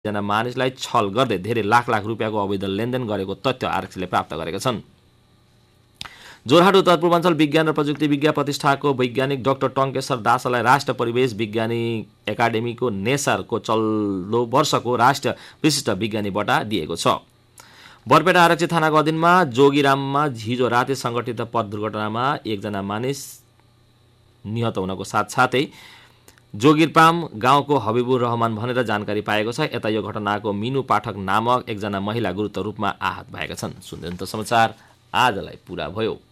जना मानिसलाई छल गर्दै धेरै लाख लाख रुपियाँको अवैध लेनदेन गरेको तथ्य आरक्षीले प्राप्त गरेका छन्। जोरहाट उत्तर पूर्वाञ्चल विज्ञान र प्रजुक्ति विज्ञान प्रतिष्ठानको वैज्ञानिक डाक्टर टङ्केश्वर दासलाई राष्ट्रिय परिवेश विज्ञानी एकाडेमीको नेसारको चल्दो वर्षको राष्ट्रिय विशिष्ट विज्ञानी बटा दिएको छ। बरपेटा आरक्षी थानाको अधीनमा जोगीराममा हिजो राति संगठित पथ दुर्घटनामा एकजना मानिस निहत हुनको साथसाथै जोगिरपाम गाउँको हबिबुर रहमान भनेर जानकारी पाएको छ। यता यो घटनाको मिनु पाठक नामक एकजना महिला गुरुतर रूपमा आहत भएका छन्। सुन्दै समाचार आजलाई पुरा भयो।